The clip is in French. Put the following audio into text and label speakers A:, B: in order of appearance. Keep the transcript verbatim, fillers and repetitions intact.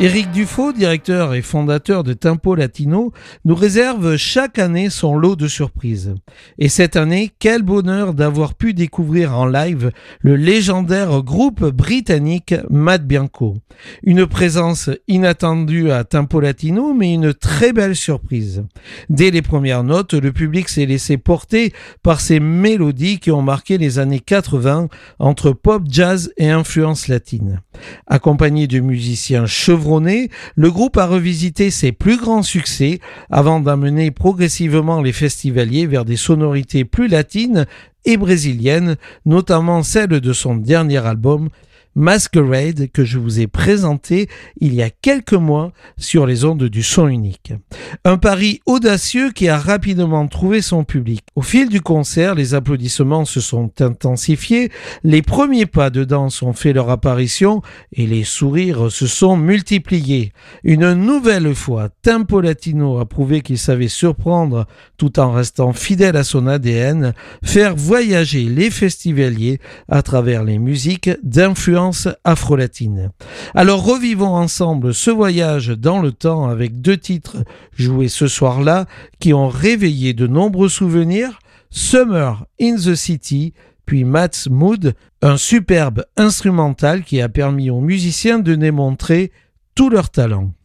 A: Éric Dufaux, directeur et fondateur de Tempo Latino, nous réserve chaque année son lot de surprises. Et cette année, quel bonheur d'avoir pu découvrir en live le légendaire groupe britannique Matt Bianco. Une présence inattendue à Tempo Latino, mais une très belle surprise. Dès les premières notes, le public s'est laissé porter par ces mélodies qui ont marqué les années quatre-vingts entre pop, jazz et influence latine. Accompagné de musiciens chevronnés, le groupe a revisité ses plus grands succès avant d'amener progressivement les festivaliers vers des sonorités plus latines et brésiliennes, notamment celles de son dernier album Masquerade, que je vous ai présenté il y a quelques mois sur les ondes du son unique. Un pari audacieux qui a rapidement trouvé son public. Au fil du concert, les applaudissements se sont intensifiés, les premiers pas de danse ont fait leur apparition et les sourires se sont multipliés. Une nouvelle fois, Tempo Latino a prouvé qu'il savait surprendre tout en restant fidèle à son A D N, faire voyager les festivaliers à travers les musiques d'influence afro-latine. Alors revivons ensemble ce voyage dans le temps avec deux titres joués ce soir-là qui ont réveillé de nombreux souvenirs, Summer in the City, puis Matt's Mood, un superbe instrumental qui a permis aux musiciens de démontrer tout leur talent.